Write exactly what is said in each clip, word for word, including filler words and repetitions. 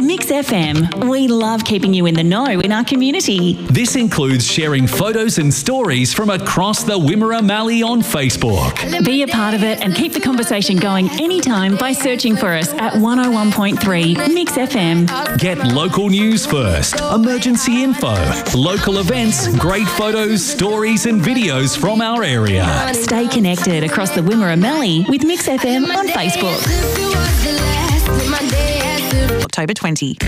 Mix F M. We love keeping you in the know in our community. This includes sharing photos and stories from across the Wimmera Mallee on Facebook. Be a part of it and keep the conversation going anytime by searching for us at one oh one point three Mix F M. Get local news first, emergency info, local events, great photos, stories and videos from our area. Stay connected across the Wimmera Mallee with Mix F M on Facebook. October twentieth.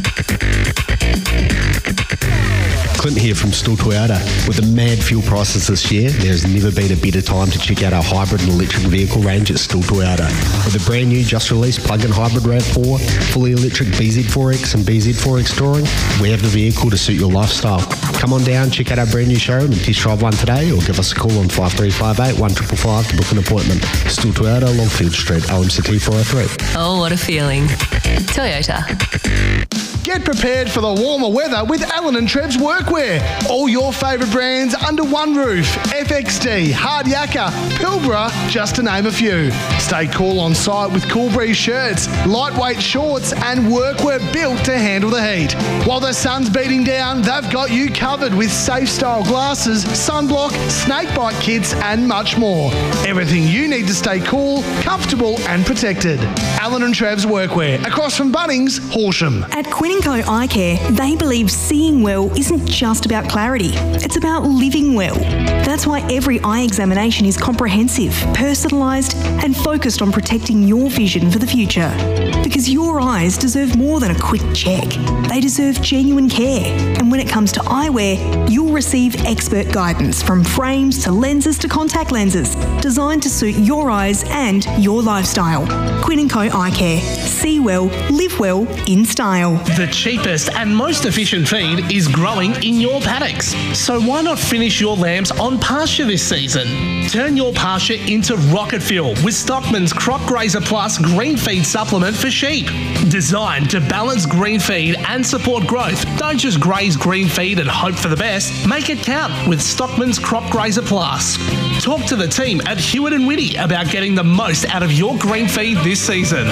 Clint here from Still Toyota. With the mad fuel prices this year, there's never been a better time to check out our hybrid and electric vehicle range at Still Toyota. With a brand new, just released plug-in hybrid RAV four, fully electric B Z four X and B Z four X touring, we have the vehicle to suit your lifestyle. Come on down, check out our brand new showroom and test drive one today, or give us a call on five three five eight, one five five five to book an appointment. Still Toyota, Longfield Street, L M C T four oh three. Oh, what a feeling. Toyota. Get prepared for the warmer weather with Allen and Treb's Workwear. All your favourite brands under one roof. F X D, Hard Yakka, Pilbara, just to name a few. Stay cool on site with Cool Breeze shirts, lightweight shorts and workwear built to handle the heat. While the sun's beating down, they've got you covered with safe style glasses, sunblock, snake bite kits and much more. Everything you need to stay cool, comfortable and protected. Allen and Treb's Workwear, across from Bunnings, Horsham. At Quinn and Co Eye Care, they believe seeing well isn't just about clarity, it's about living well. That's why every eye examination is comprehensive, personalised and focused on protecting your vision for the future. Because your eyes deserve more than a quick check. They deserve genuine care. And when it comes to eyewear, you'll receive expert guidance from frames to lenses to contact lenses, designed to suit your eyes and your lifestyle. Quinn and Co Eye Care. See well, live well in style. The cheapest and most efficient feed is growing in your paddocks. So why not finish your lambs on pasture this season? Turn your pasture into rocket fuel with Stockman's Crop Grazer Plus Green Feed Supplement for sheep. Designed to balance green feed and support growth. Don't just graze green feed and hope for the best. Make it count with Stockman's Crop Grazer Plus. Talk to the team at Hewitt and Whitty about getting the most out of your green feed this season.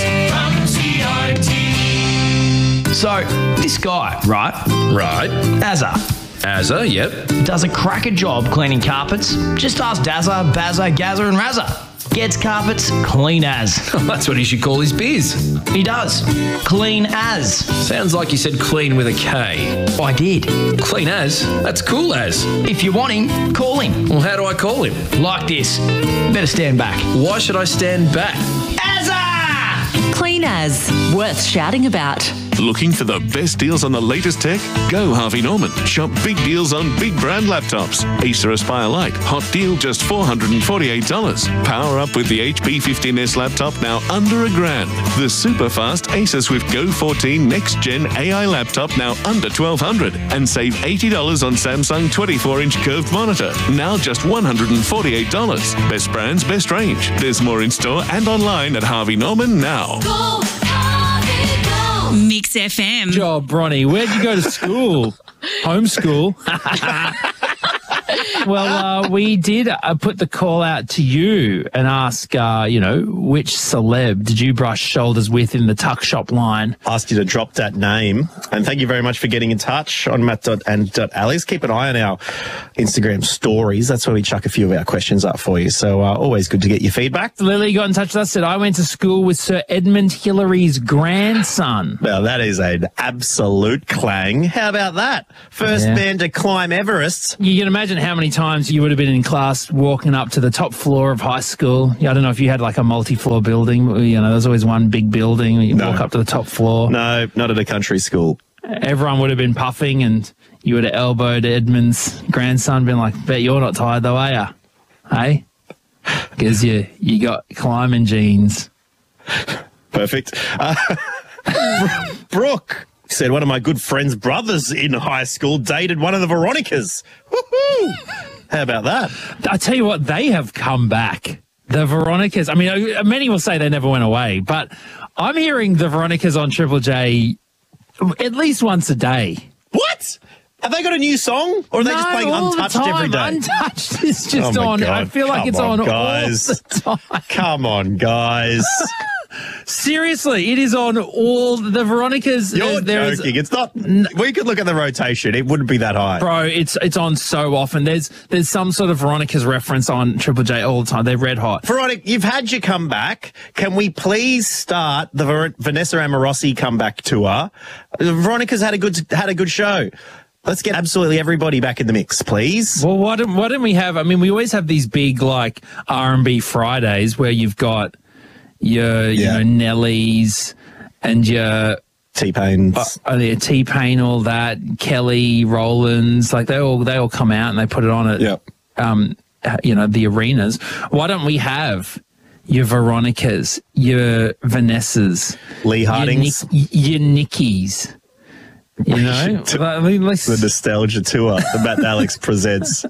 So, this guy, right? Right. Azza. Azza, yep. Does a cracker job cleaning carpets. Just ask Dazza, Bazza, Gazza and Razza. Gets carpets clean as. That's what he should call his biz. He does. Clean as. Sounds like you said clean with a K. I did. Clean as? That's cool as. If you want him, call him. Well, how do I call him? Like this. Better stand back. Why should I stand back? Azza! Clean as. Worth shouting about. Looking for the best deals on the latest tech? Go Harvey Norman. Shop big deals on big brand laptops. Acer Aspire Lite. Hot deal just four hundred forty-eight dollars. Power up with the H P fifteen S laptop now under a grand. The super fast Acer Swift Go fourteen Next Gen A I laptop now under twelve hundred dollars. And save eighty dollars on Samsung twenty-four inch curved monitor. Now just one hundred forty-eight dollars. Best brands, best range. There's more in store and online at Harvey Norman now. Go, Mix F M. Good job, Bronny. Where'd you go to school? Homeschool. Well, uh, we did uh, put the call out to you and ask, uh, you know, which celeb did you brush shoulders with in the tuck shop line? Asked you to drop that name. And thank you very much for getting in touch on Matt and Alex. Keep an eye on our Instagram stories. That's where we chuck a few of our questions up for you. So uh, always good to get your feedback. Lily got in touch with us, said, I went to school with Sir Edmund Hillary's grandson. Well, that is an absolute clang. How about that? First Yeah. man to climb Everest. You can imagine how many times you would have been in class walking up to the top floor of high school. I don't know if you had like a multi-floor building. You know, there's always one big building. You No. walk up to the top floor. No, not at a country school. Everyone would have been puffing and you would have elbowed Edmund's grandson, been like, bet you're not tired though, are you? Hey? Because you, you got climbing genes. Perfect. Uh, Brooke said one of my good friend's brothers in high school dated one of the Veronicas. Woohoo! How about that? I tell you what, they have come back. The Veronicas. I mean, many will say they never went away, but I'm hearing the Veronicas on Triple J at least once a day. What? Have they got a new song? Or are they no, just playing all Untouched the time. every day? Untouched is just oh my on. God. I feel like Come it's on, on guys. all the time. Come on, guys. Seriously, it is on all the Veronicas. You're there is- joking. It's not. We could look at the rotation. It wouldn't be that high. Bro, it's it's on so often. There's there's some sort of Veronica's reference on Triple J all the time. They're red hot. Veronica, you've had your comeback. Can we please start the Ver- Vanessa Amorosi comeback tour? Veronica's had a good had a good show. Let's get absolutely everybody back in the mix, please. Well, why don't, why don't we have, I mean, we always have these big, like, R and B Fridays where you've got your, you Yeah. know, Nellies and your... T-Pains. Uh, uh, yeah, T-Pain, all that, Kelly, Rollins, like, they all they all come out and they put it on at, Yep. um, you know, the arenas. Why don't we have your Veronicas, your Vanessas, Lee Hardings, your, Nick, your Nickies? You know, I mean, let's... the nostalgia tour that Matt and Alex presents.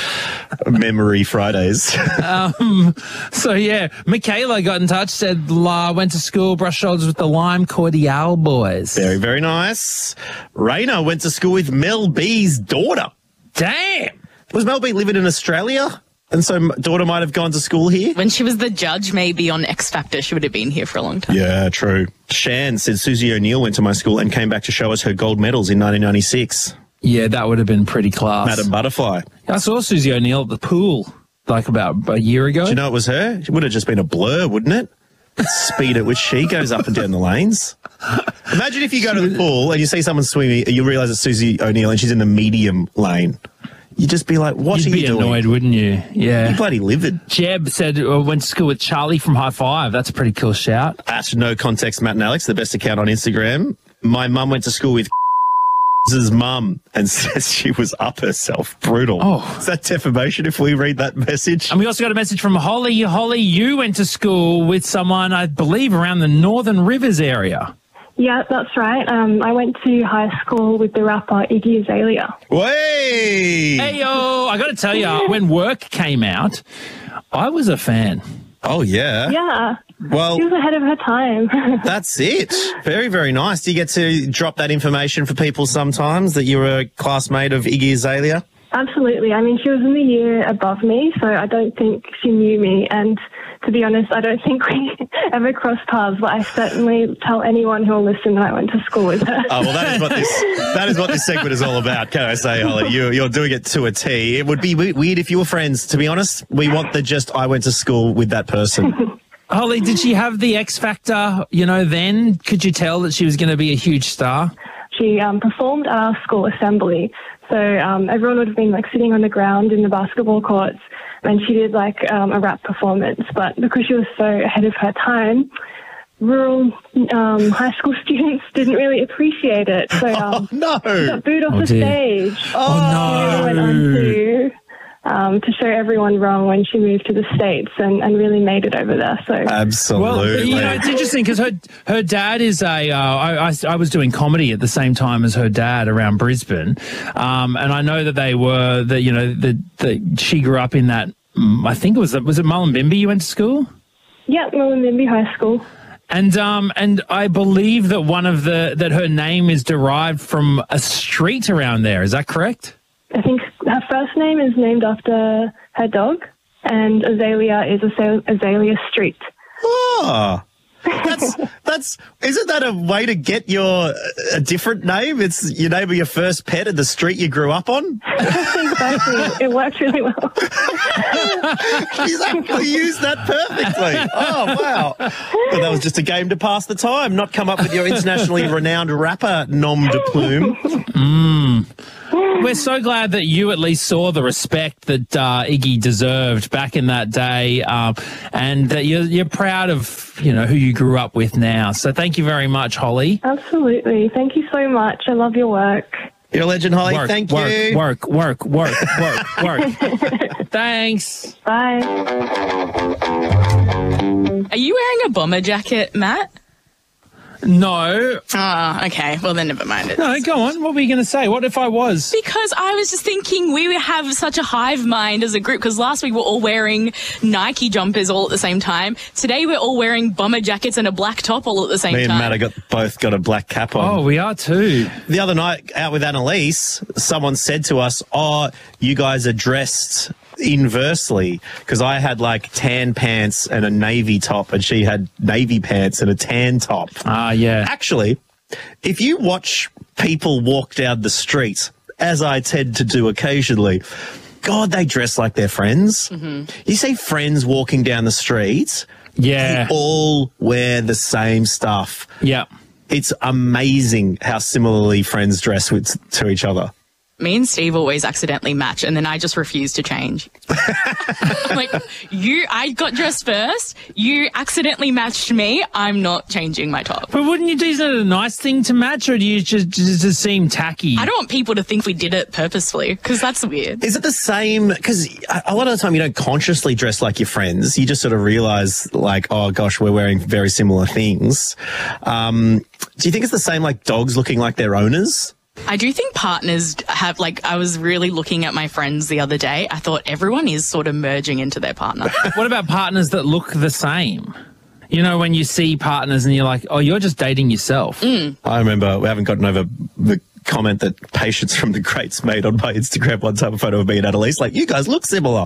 Memory Fridays. um, so yeah, Michaela got in touch, said, La, went to school, brushed shoulders with the Lime Cordial boys. Very, very nice. Raina went to school with Mel B's daughter. Damn. Was Mel B living in Australia? And so daughter might have gone to school here? When she was the judge, maybe on X Factor, she would have been here for a long time. Yeah, true. Shan said Susie O'Neill went to my school and came back to show us her gold medals in nineteen ninety-six. Yeah, that would have been pretty class. Madam Butterfly. I saw Susie O'Neill at the pool, like about a year ago. Do you know it was her? It would have just been a blur, wouldn't it? The speed at which she goes up and down the lanes. Imagine if you go to the pool and you see someone swimming and you realise it's Susie O'Neill and she's in the medium lane. You'd just be like, what You'd are be you doing? annoyed, wouldn't you? Yeah. You bloody livid. Jeb said, uh, went to school with Charlie from High Five. That's a pretty cool shout. At No Context, Matt and Alex, the best account on Instagram. My mum went to school with his mum and says she was up herself. Brutal. Oh. Is that defamation if we read that message? And we also got a message from Holly. Holly, you went to school with someone, I believe, around the Northern Rivers area. Yeah, that's right. Um, I went to high school with the rapper Iggy Azalea. Way! Hey, yo, I got to tell you, when Work came out, I was a fan. Oh, yeah? Yeah. Well, she was ahead of her time. That's it. Very, very nice. Do you get to drop that information for people sometimes, that you were a classmate of Iggy Azalea? Absolutely. I mean, she was in the year above me, so I don't think she knew me. And to be honest, I don't think we ever crossed paths, but I certainly tell anyone who will listen that I went to school with her. Oh, well, that is what this that is what this segment is all about, can I say, Holly? You, you're doing it to a T. It would be we- weird if you were friends. To be honest, we want the just I went to school with that person. Holly, did she have the X Factor, you know, then? Could you tell that she was going to be a huge star? She um, performed at our school assembly. So um, everyone would have been like sitting on the ground in the basketball courts, and she did like um, a rap performance. But because she was so ahead of her time, rural um, high school students didn't really appreciate it. So um, oh, no. she got booed off Oh, the dear. stage. Oh, She went on to, um, to show everyone wrong when she moved to the States and, and really made it over there. So Absolutely. Well, you know, it's interesting because her her dad is a. Uh, I, I I was doing comedy at the same time as her dad around Brisbane, um, and I know that they were that you know that that she grew up in that. mm, I think it was was it Mullumbimby you went to school? yeah, Mullumbimby High School. And um and I believe that one of the that her name is derived from a street around there. Is that correct? I think her first name is named after her dog, and Azalea is Azale- Azalea Street. Oh, that's that's isn't that a way to get your a different name? It's your name of your first pet and the street you grew up on. Exactly. It worked really well. She's actually used that perfectly. Oh wow! But that was just a game to pass the time, not come up with your internationally renowned rapper nom de plume. Mm. We're so glad that you at least saw the respect that uh, Iggy deserved back in that day, um, and that you're, you're proud of you know who you grew up with now. So thank you very much, Holly. Absolutely. Thank you so much. I love your work. You're a legend, Holly. Work, Thank work, you. Work, work, work, work, work. Thanks. Bye. Are you wearing a bomber jacket, Matt? No. Ah, okay. Well, then never mind it. No, go on. What were you going to say? What if I was? Because I was just thinking we have such a hive mind as a group, because last week we were all wearing Nike jumpers all at the same time. Today we're all wearing bomber jackets and a black top all at the same Me and time. Matt have got, both got a black cap on. Oh, we are too. The other night out with Annalise, someone said to us, oh, you guys are dressed inversely, because I had like tan pants and a navy top, and she had navy pants and a tan top. Ah, yeah. Actually, if you watch people walk down the street, as I tend to do occasionally, God, they dress like their friends. Mm-hmm. You see friends walking down the street, yeah, they all wear the same stuff. Yeah. It's amazing how similarly friends dress with, to each other. Me and Steve always accidentally match, and then I just refuse to change. Like, you, I got dressed first, you accidentally matched me, I'm not changing my top. But wouldn't you do, is it a nice thing to match, or do you just, just, just seem tacky? I don't want people to think we did it purposefully, because that's weird. Is it the same? Because a lot of the time you don't consciously dress like your friends. You just sort of realise, like, oh, gosh, we're wearing very similar things. Um, do you think it's the same like dogs looking like their owners? I do think partners have, like, I was really looking at my friends the other day. I thought everyone is sort of merging into their partner. What about partners that look the same? You know, when you see partners and you're like, oh, you're just dating yourself. Mm. I remember we haven't gotten over the comment that Patience from the Greats made on my Instagram one time, a photo of me and Annalise, like, you guys look similar.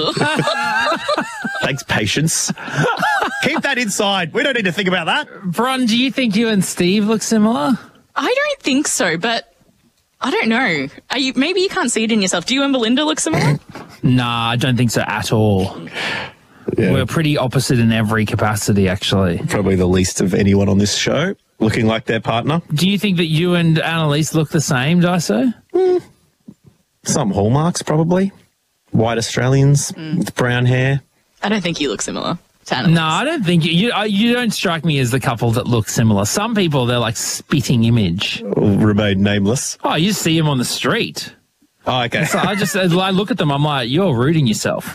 Thanks, Patience. Keep that inside. We don't need to think about that. Bron, do you think you and Steve look similar? I don't think so, but I don't know. Are you, maybe you can't see it in yourself. Do you and Belinda look similar? Nah, I don't think so at all. Yeah. We're pretty opposite in every capacity, actually. Probably the least of anyone on this show looking like their partner. Do you think that you and Annalise look the same, Daiso? Mm. Some hallmarks, probably. White Australians Mm. with brown hair. I don't think you look similar. No, I don't think you, you. You don't strike me as the couple that look similar. Some people, they're like spitting image. Will remain nameless. Oh, you see them on the street. Oh, okay. So I just, I look at them. I'm like, you're rooting yourself.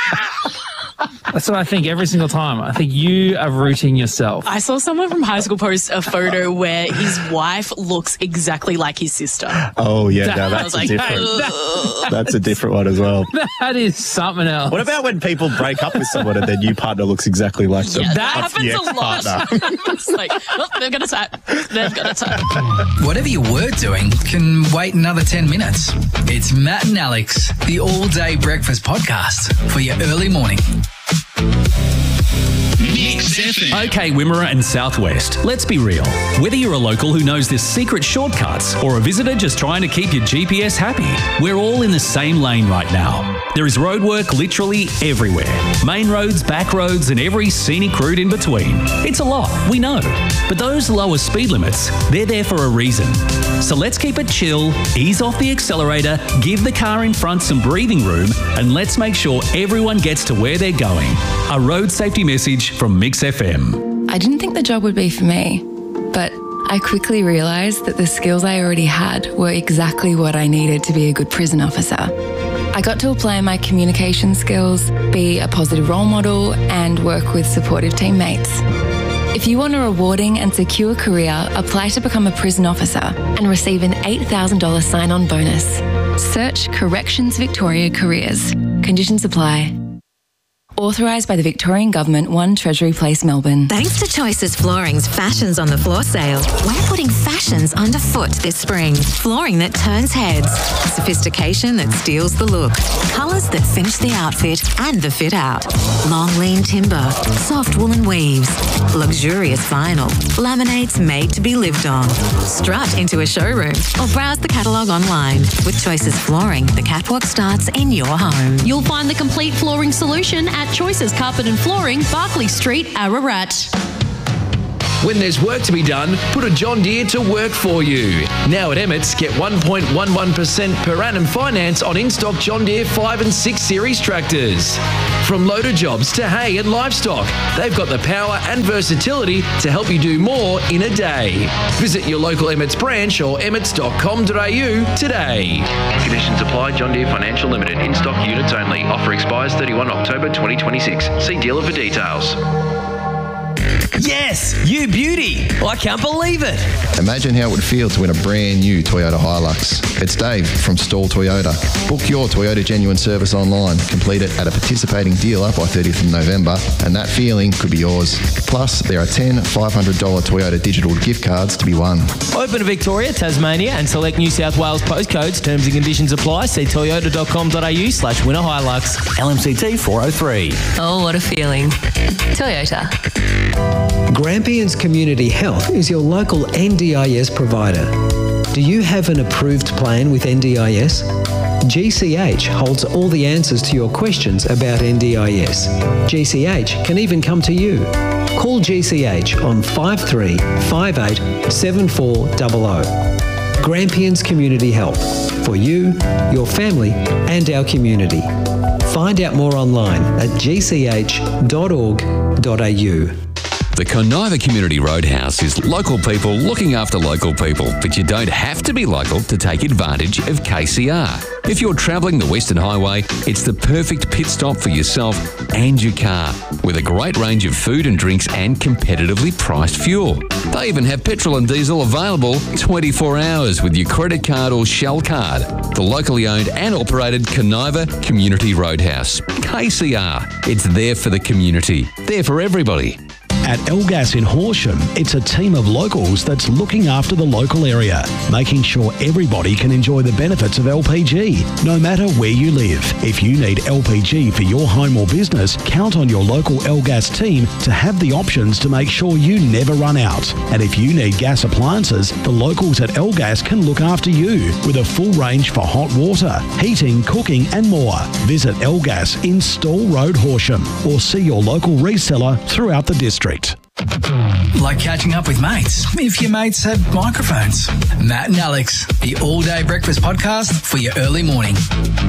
That's what I think every single time. I think you are rooting yourself. I saw someone from high school post a photo where his wife looks exactly like his sister. Oh, yeah, That- no, I that's was a like, different. "Ugh." That's a different one as well. That is something else. What about when people break up with someone and their new partner looks exactly like them? Yeah, that That's the happens a lot. ex-partner. It's like, oh, they've got a type. They've got a type. Whatever you were doing can wait another ten minutes. It's Matt and Alex, the all-day breakfast podcast for your early morning. Okay, Wimmera and Southwest, let's be real. Whether you're a local who knows the secret shortcuts or a visitor just trying to keep your G P S happy, we're all in the same lane right now. There is roadwork literally everywhere. Main roads, back roads, and every scenic route in between. It's a lot, we know. But those lower speed limits, they're there for a reason. So let's keep it chill, ease off the accelerator, give the car in front some breathing room, and let's make sure everyone gets to where they're going. A road safety message from Mix F M. I didn't think the job would be for me, but I quickly realised that the skills I already had were exactly what I needed to be a good prison officer. I got to apply my communication skills, be a positive role model, and work with supportive teammates. If you want a rewarding and secure career, apply to become a prison officer and receive an eight thousand dollars sign-on bonus. Search Corrections Victoria Careers. Conditions apply. Authorised by the Victorian Government, one Treasury Place, Melbourne. Thanks to Choices Flooring's Fashions on the Floor sale, we're putting fashions underfoot this spring. Flooring that turns heads, sophistication that steals the look, colours that finish the outfit and the fit out. Long lean timber, soft woolen weaves, luxurious vinyl, laminates made to be lived on. Strut into a showroom or browse the catalogue online. With Choices Flooring, the catwalk starts in your home. You'll find the complete flooring solution at Choices Carpet and Flooring, Barclay Street, Ararat. When there's work to be done, put a John Deere to work for you. Now at Emmett's, get one point one one percent per annum finance on in-stock John Deere five and six series tractors. From loader jobs to hay and livestock, they've got the power and versatility to help you do more in a day. Visit your local Emmett's branch or emmets dot com dot a u today. Conditions apply. John Deere Financial Limited. In-stock units only. Offer expires thirty-first October twenty twenty-six. See dealer for details. Yes, you beauty. I can't believe it. Imagine how it would feel to win a brand new Toyota Hilux. It's Dave from Stall Toyota. Book your Toyota Genuine service online. Complete it at a participating dealer by thirtieth of November, and that feeling could be yours. Plus, there are ten five hundred dollars Toyota digital gift cards to be won. Open to Victoria, Tasmania, and select New South Wales postcodes. Terms and conditions apply. See toyota dot com dot a u slash winner Hilux. L M C T four oh three. Oh, what a feeling. Toyota. Grampians Community Health is your local N D I S provider. Do you have an approved plan with N D I S? G C H holds all the answers to your questions about N D I S. G C H can even come to you. Call G C H on five three five eight seven four zero zero. Grampians Community Health. For you, your family and our community. Find out more online at g c h dot org dot a u. The Conniva Community Roadhouse is local people looking after local people, but you don't have to be local to take advantage of K C R. If you're travelling the Western Highway, it's the perfect pit stop for yourself and your car, with a great range of food and drinks and competitively priced fuel. They even have petrol and diesel available twenty-four hours with your credit card or Shell card. The locally owned and operated Conniva Community Roadhouse. K C R. It's there for the community. There for everybody. At Elgas in Horsham, it's a team of locals that's looking after the local area, making sure everybody can enjoy the benefits of L P G, no matter where you live. If you need L P G for your home or business, count on your local Elgas team to have the options to make sure you never run out. And if you need gas appliances, the locals at Elgas can look after you with a full range for hot water, heating, cooking and more. Visit Elgas in Stall Road, Horsham, or see your local reseller throughout the district. Like catching up with mates, if your mates had microphones. Matt and Alex, the all-day breakfast podcast for your early morning.